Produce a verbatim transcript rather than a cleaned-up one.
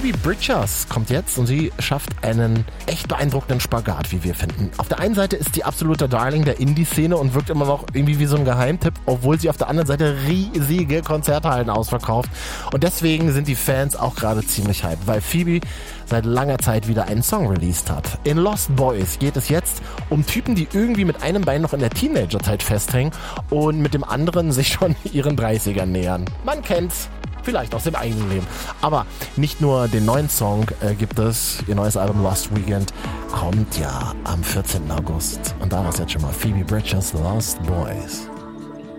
Phoebe Bridgers kommt jetzt und sie schafft einen echt beeindruckenden Spagat, wie wir finden. Auf der einen Seite ist die absolute Darling der Indie-Szene und wirkt immer noch irgendwie wie so ein Geheimtipp, obwohl sie auf der anderen Seite riesige Konzerthallen ausverkauft. Und deswegen sind die Fans auch gerade ziemlich hyped, weil Phoebe seit langer Zeit wieder einen Song released hat. In Lost Boys geht es jetzt um Typen, die irgendwie mit einem Bein noch in der Teenagerzeit festhängen und mit dem anderen sich schon ihren dreißigern nähern. Man kennt's. Vielleicht aus dem eigenen Leben. Aber nicht nur den neuen Song äh, gibt es. Ihr neues Album Lost Weekend kommt ja am vierzehnten August. Und daraus jetzt schon mal Phoebe Bridgers Lost Boys.